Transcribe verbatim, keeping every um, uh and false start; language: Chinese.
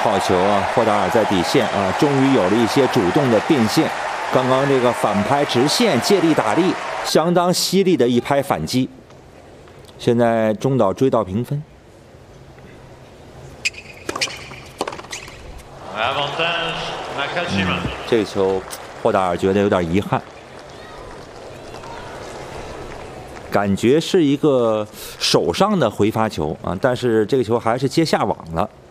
好球啊！霍达尔在底线啊，终于有了一些主动的变现。刚刚这个反拍直线借力打力，相当犀利的一拍反击。现在中岛追到平分。嗯，这个球霍达尔觉得有点遗憾，感觉是一个手上的回发球啊，但是这个球还是接下网了。